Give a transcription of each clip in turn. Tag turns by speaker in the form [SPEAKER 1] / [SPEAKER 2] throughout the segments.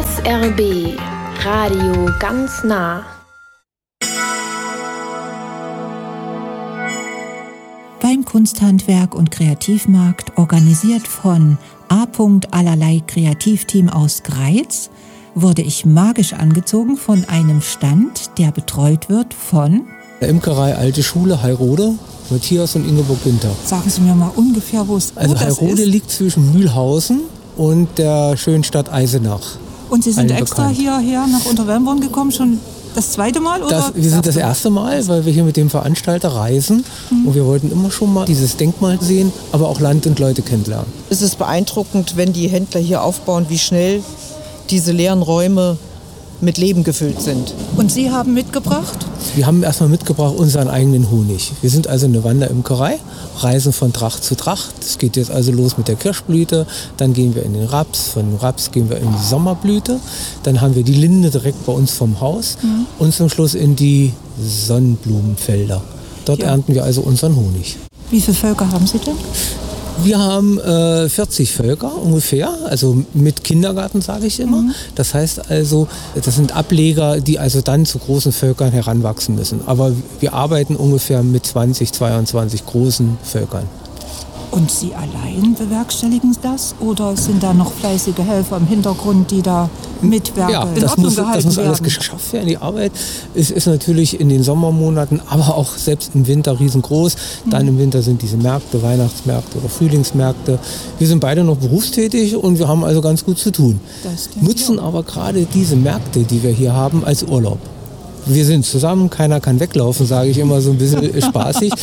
[SPEAKER 1] SRB Radio ganz nah.
[SPEAKER 2] Beim Kunsthandwerk und Kreativmarkt, organisiert von A. Allerlei Kreativteam aus Greiz, wurde ich magisch angezogen von einem Stand, der betreut wird von
[SPEAKER 3] der Imkerei Alte Schule, Heilrode, Matthias und Ingeborg Günther.
[SPEAKER 2] Sagen Sie mir mal ungefähr, wo das ist.
[SPEAKER 3] Heilrode liegt zwischen Mühlhausen und der schönen Stadt Eisenach.
[SPEAKER 2] Und Sie sind extra hierher nach Unterwelmborn gekommen, schon das zweite Mal? Oder
[SPEAKER 3] wir sind das erste Mal, weil wir hier mit dem Veranstalter reisen. Und wir wollten immer schon mal dieses Denkmal sehen, aber auch Land und Leute kennenlernen.
[SPEAKER 4] Es ist beeindruckend, wenn die Händler hier aufbauen, wie schnell diese leeren Räume mit Leben gefüllt sind.
[SPEAKER 2] Und Sie haben mitgebracht?
[SPEAKER 3] Wir haben erstmal mitgebracht unseren eigenen Honig. Wir sind also eine Wanderimkerei, reisen von Tracht zu Tracht. Es geht jetzt also los mit der Kirschblüte, dann gehen wir in den Raps, von dem Raps gehen wir in die Sommerblüte, dann haben wir die Linde direkt bei uns vom Haus und zum Schluss in die Sonnenblumenfelder. Dort ernten wir also unseren Honig.
[SPEAKER 2] Wie viele Völker haben Sie denn?
[SPEAKER 3] Wir haben 40 Völker ungefähr, also mit Kindergarten sage ich immer. Das heißt also, das sind Ableger, die also dann zu großen Völkern heranwachsen müssen. Aber wir arbeiten ungefähr mit 20, 22 großen Völkern.
[SPEAKER 2] Und Sie allein bewerkstelligen das? Oder sind da noch fleißige Helfer im Hintergrund, die da mitwerken?
[SPEAKER 3] Ja, das muss alles geschafft werden. Die Arbeit ist natürlich in den Sommermonaten, aber auch selbst im Winter riesengroß. Dann im Winter sind diese Märkte, Weihnachtsmärkte oder Frühlingsmärkte. Wir sind beide noch berufstätig und wir haben also ganz gut zu tun. Nutzen aber gerade diese Märkte, die wir hier haben, als Urlaub. Wir sind zusammen, keiner kann weglaufen, sage ich immer so ein bisschen spaßig.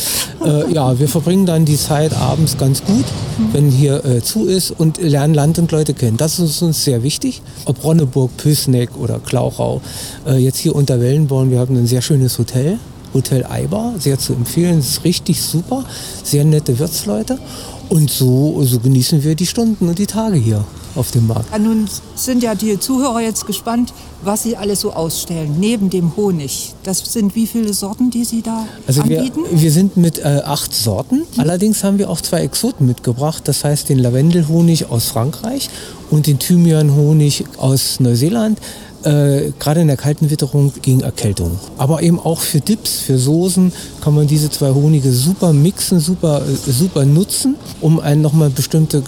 [SPEAKER 3] Wir verbringen dann die Zeit abends ganz gut, wenn hier zu ist und lernen Land und Leute kennen. Das ist uns sehr wichtig. Ob Ronneburg, Püßneck oder Klauchau, jetzt hier unter Wellenborn, wir haben ein sehr schönes Hotel, Hotel Eiber, sehr zu empfehlen, es ist richtig super, sehr nette Wirtsleute und so genießen wir die Stunden und die Tage hier auf dem Markt.
[SPEAKER 2] Nun sind ja die Zuhörer jetzt gespannt, was Sie alles so ausstellen, neben dem Honig. Das sind wie viele Sorten, die Sie da anbieten?
[SPEAKER 3] Wir sind mit 8 Sorten. Allerdings haben wir auch 2 Exoten mitgebracht. Das heißt den Lavendelhonig aus Frankreich und den Thymianhonig aus Neuseeland. Gerade in der kalten Witterung gegen Erkältung. Aber eben auch für Dips, für Soßen kann man diese 2 Honige super mixen, super nutzen, um einen nochmal bestimmte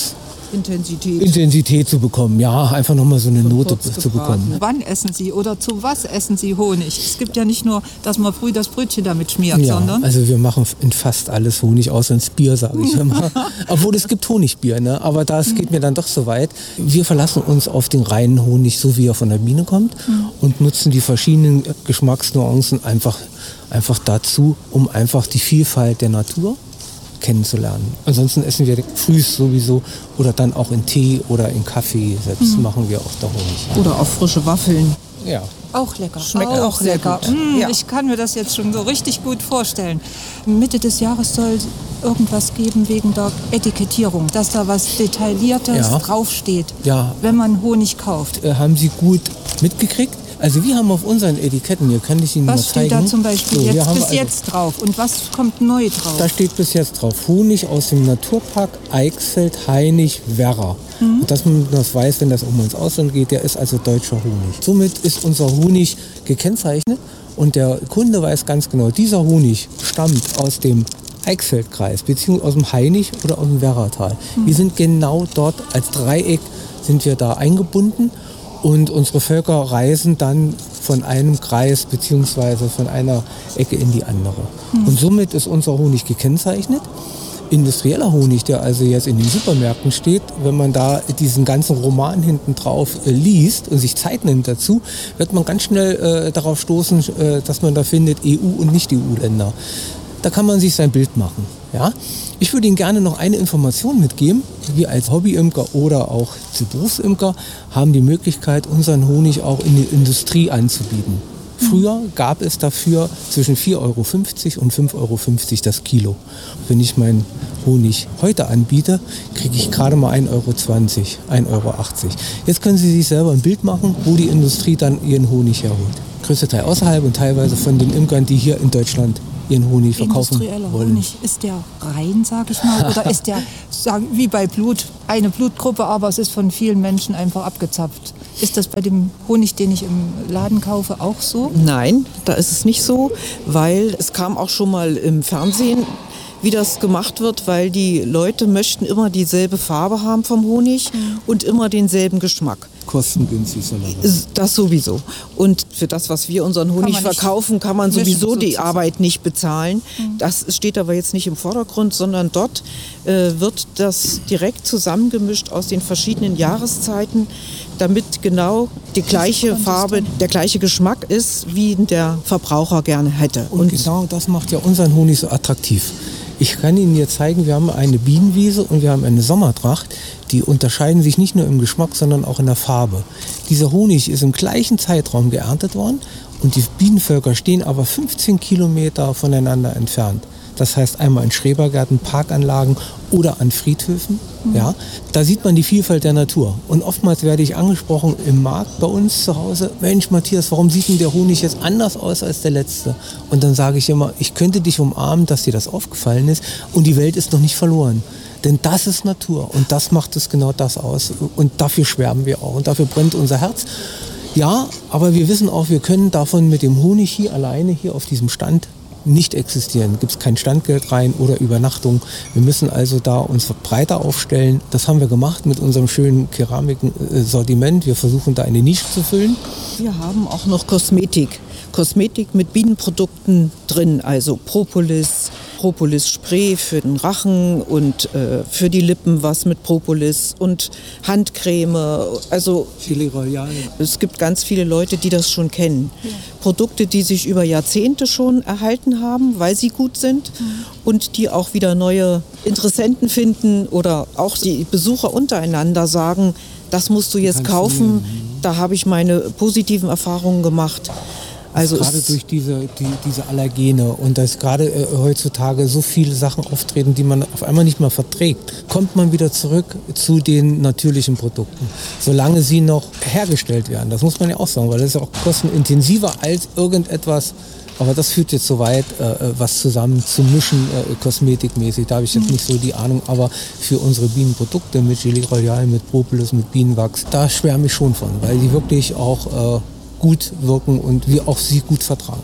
[SPEAKER 3] Intensität zu bekommen, ja, einfach nochmal so eine Note zu bekommen.
[SPEAKER 2] Wann essen Sie oder zu was essen Sie Honig? Es gibt ja nicht nur, dass man früh das Brötchen damit schmiert, sondern...
[SPEAKER 3] Also wir machen in fast alles Honig, außer ins Bier, sage ich immer. Obwohl es gibt Honigbier, ne? Aber das geht mir dann doch so weit. Wir verlassen uns auf den reinen Honig, so wie er von der Biene kommt und nutzen die verschiedenen Geschmacksnuancen einfach dazu, um einfach die Vielfalt der Natur kennenzulernen. Ansonsten essen wir früh sowieso oder dann auch in Tee oder in Kaffee. Selbst machen wir auch da Honig.
[SPEAKER 4] Oder auf frische Waffeln.
[SPEAKER 3] Ja.
[SPEAKER 2] Auch lecker.
[SPEAKER 4] Schmeckt auch lecker.
[SPEAKER 2] Ja. Ich kann mir das jetzt schon so richtig gut vorstellen. Mitte des Jahres soll irgendwas geben wegen der Etikettierung, dass da was Detailliertes draufsteht, wenn man Honig kauft.
[SPEAKER 3] Haben Sie gut mitgekriegt? Also wir haben auf unseren Etiketten, hier kann ich Ihnen mal zeigen.
[SPEAKER 2] Was steht da zum Beispiel jetzt drauf und was kommt neu drauf?
[SPEAKER 3] Da steht bis jetzt drauf Honig aus dem Naturpark Eichsfeld, Hainich, Werra. Und dass man das weiß, wenn das um ins Ausland geht, der ist also deutscher Honig. Somit ist unser Honig gekennzeichnet und der Kunde weiß ganz genau, dieser Honig stammt aus dem Eichsfeldkreis, beziehungsweise aus dem Hainich oder aus dem Werratal. Wir sind genau dort als Dreieck sind wir da eingebunden. Und unsere Völker reisen dann von einem Kreis bzw. von einer Ecke in die andere. Und somit ist unser Honig gekennzeichnet. Industrieller Honig, der also jetzt in den Supermärkten steht, wenn man da diesen ganzen Roman hinten drauf liest und sich Zeit nimmt dazu, wird man ganz schnell darauf stoßen, dass man da findet EU- und Nicht-EU-Länder. Da kann man sich sein Bild machen. Ja? Ich würde Ihnen gerne noch eine Information mitgeben. Wir als Hobbyimker oder auch als Berufsimker haben die Möglichkeit, unseren Honig auch in die Industrie anzubieten. Früher gab es dafür zwischen 4,50 € und 5,50 € das Kilo. Wenn ich meinen Honig heute anbiete, kriege ich gerade mal 1,20 €, 1,80 €. Jetzt können Sie sich selber ein Bild machen, wo die Industrie dann ihren Honig herholt. Größter Teil außerhalb und teilweise von den Imkern, die hier in Deutschland ihren Honig verkaufen wollen.
[SPEAKER 2] Industrieller Honig, ist der rein, sage ich mal, oder ist der, wie bei Blut, eine Blutgruppe, aber es ist von vielen Menschen einfach abgezapft? Ist das bei dem Honig, den ich im Laden kaufe, auch so?
[SPEAKER 4] Nein, da ist es nicht so, weil es kam auch schon mal im Fernsehen, wie das gemacht wird, weil die Leute möchten immer dieselbe Farbe haben vom Honig und immer denselben Geschmack.
[SPEAKER 3] Kostengünstig soll er sein.
[SPEAKER 4] Das sowieso. Und für das, was wir unseren Honig verkaufen, kann man sowieso die Arbeit nicht bezahlen. Das steht aber jetzt nicht im Vordergrund, sondern dort wird das direkt zusammengemischt aus den verschiedenen Jahreszeiten, damit genau die gleiche Farbe, der gleiche Geschmack ist, wie der Verbraucher gerne hätte.
[SPEAKER 3] Und genau das macht ja unseren Honig so attraktiv. Ich kann Ihnen hier zeigen, wir haben eine Bienenwiese und wir haben eine Sommertracht. Die unterscheiden sich nicht nur im Geschmack, sondern auch in der Farbe. Dieser Honig ist im gleichen Zeitraum geerntet worden und die Bienenvölker stehen aber 15 Kilometer voneinander entfernt. Das heißt einmal in Schrebergärten, Parkanlagen oder an Friedhöfen. Ja, da sieht man die Vielfalt der Natur. Und oftmals werde ich angesprochen im Markt bei uns zu Hause, Mensch Matthias, warum sieht denn der Honig jetzt anders aus als der letzte? Und dann sage ich immer, ich könnte dich umarmen, dass dir das aufgefallen ist und die Welt ist noch nicht verloren. Denn das ist Natur und das macht es genau das aus. Und dafür schwärmen wir auch und dafür brennt unser Herz. Ja, aber wir wissen auch, wir können davon mit dem Honig hier alleine, hier auf diesem Stand, nicht existieren. Gibt es kein Standgeld rein oder Übernachtung. Wir müssen also da uns breiter aufstellen. Das haben wir gemacht mit unserem schönen Keramik-Sortiment. Wir versuchen da eine Nische zu füllen.
[SPEAKER 4] Wir haben auch noch Kosmetik. Kosmetik mit Bienenprodukten drin, also Propolis-Spray für den Rachen und für die Lippen was mit Propolis und Handcreme. Also
[SPEAKER 3] Chili Royale.
[SPEAKER 4] Es gibt ganz viele Leute, die das schon kennen. Ja. Produkte, die sich über Jahrzehnte schon erhalten haben, weil sie gut sind und die auch wieder neue Interessenten finden oder auch die Besucher untereinander sagen, das musst du jetzt kaufen, da habe ich meine positiven Erfahrungen gemacht. Also
[SPEAKER 3] gerade durch diese Allergene und dass gerade heutzutage so viele Sachen auftreten, die man auf einmal nicht mehr verträgt, kommt man wieder zurück zu den natürlichen Produkten, solange sie noch hergestellt werden. Das muss man ja auch sagen, weil das ist ja auch kostenintensiver als irgendetwas. Aber das führt jetzt so weit, was zusammen zu mischen, kosmetikmäßig. Da habe ich jetzt nicht so die Ahnung. Aber für unsere Bienenprodukte mit Chili Royale, mit Propolis, mit Bienenwachs, da schwärme ich schon von, weil die wirklich auch gut wirken und wir auch sie gut vertragen.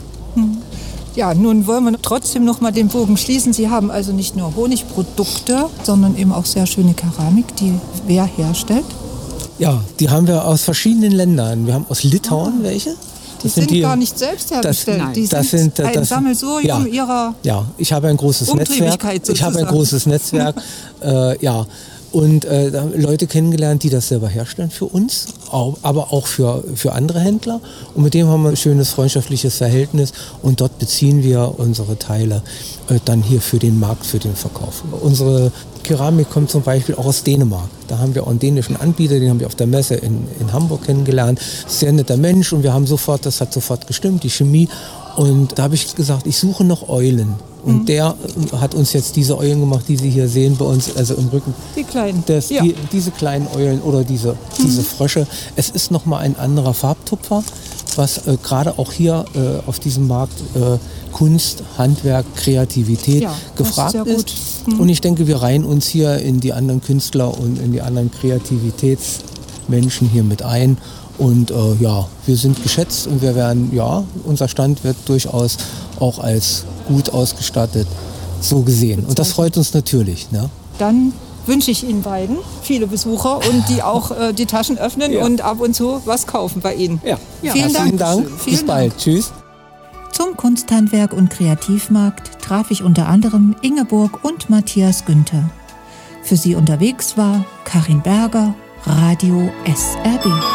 [SPEAKER 2] Ja, nun wollen wir trotzdem noch mal den Bogen schließen. Sie haben also nicht nur Honigprodukte, sondern eben auch sehr schöne Keramik, die wer herstellt?
[SPEAKER 3] Ja, die haben wir aus verschiedenen Ländern. Wir haben aus Litauen welche.
[SPEAKER 2] Die sind gar nicht selbst hergestellt. Die sind ein Sammelsurium ihrer
[SPEAKER 3] ich habe ein großes Netzwerk. Ja. Und Leute kennengelernt, die das selber herstellen für uns, aber auch für andere Händler. Und mit dem haben wir ein schönes freundschaftliches Verhältnis und dort beziehen wir unsere Teile dann hier für den Markt, für den Verkauf. Unsere Keramik kommt zum Beispiel auch aus Dänemark. Da haben wir auch einen dänischen Anbieter, den haben wir auf der Messe in Hamburg kennengelernt. Sehr netter Mensch und das hat sofort gestimmt, die Chemie. Und da habe ich gesagt, ich suche noch Eulen. Und der hat uns jetzt diese Eulen gemacht, die Sie hier sehen bei uns, also im Rücken.
[SPEAKER 2] Die kleinen.
[SPEAKER 3] Diese kleinen Eulen oder diese Frösche. Es ist nochmal ein anderer Farbtupfer, was gerade auch hier auf diesem Markt Kunst, Handwerk, Kreativität gefragt ist. Und ich denke, wir reihen uns hier in die anderen Künstler und in die anderen Kreativitätsmenschen hier mit ein. Und wir sind geschätzt und wir werden, unser Stand wird durchaus auch als gut ausgestattet so gesehen. Und das freut uns natürlich. Ne?
[SPEAKER 2] Dann wünsche ich Ihnen beiden viele Besucher und die auch die Taschen öffnen und ab und zu was kaufen bei Ihnen.
[SPEAKER 3] Ja. Vielen Dank. Bis bald. Tschüss.
[SPEAKER 2] Zum Kunsthandwerk und Kreativmarkt traf ich unter anderem Ingeborg und Matthias Günther. Für Sie unterwegs war Karin Berger, Radio SRB.